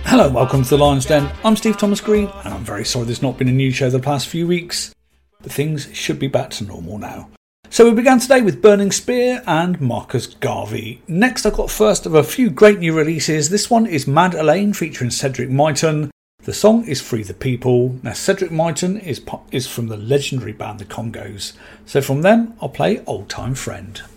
Hello and welcome to the Lion's Den. I'm Steve Thomas Green and I'm very sorry there's not been a new show the past few weeks, but things should be back to normal now. So we began today with Burning Spear and Marcus Garvey. Next I've got first of a few great new releases. This one is Mad Elaine featuring Cedric Myton. The song is Free the People. Now Cedric Myton is from the legendary band The Congos. So from them I'll play Old Time Friend.